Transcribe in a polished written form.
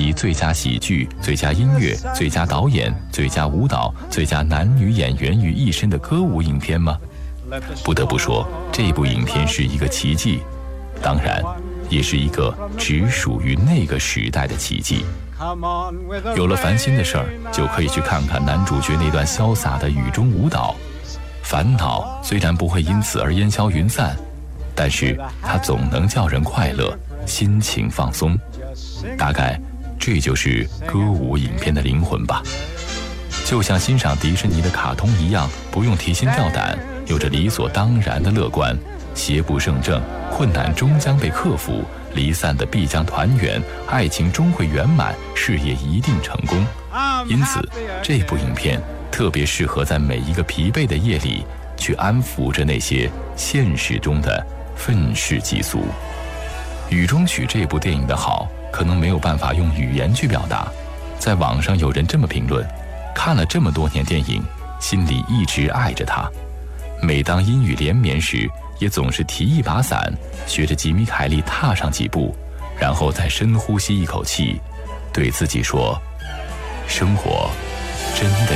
及最佳喜剧、最佳音乐、最佳导演、最佳舞蹈、最佳男女演员于一身的歌舞影片吗？不得不说，这部影片是一个奇迹，当然，也是一个只属于那个时代的奇迹。有了烦心的事儿，就可以去看看男主角那段潇洒的雨中舞蹈。烦恼虽然不会因此而烟消云散，但是它总能叫人快乐，心情放松。大概这就是歌舞影片的灵魂吧。就像欣赏迪士尼的卡通一样，不用提心吊胆，有着理所当然的乐观，邪不胜正，困难终将被克服，离散的必将团圆，爱情终会圆满，事业一定成功。因此这部影片特别适合在每一个疲惫的夜里去安抚着那些现实中的愤世嫉俗。雨中曲这部电影的好，可能没有办法用语言去表达。在网上有人这么评论：看了这么多年电影，心里一直爱着它。每当阴雨连绵时，也总是提一把伞，学着吉米·凯利踏上几步，然后再深呼吸一口气，对自己说：生活真的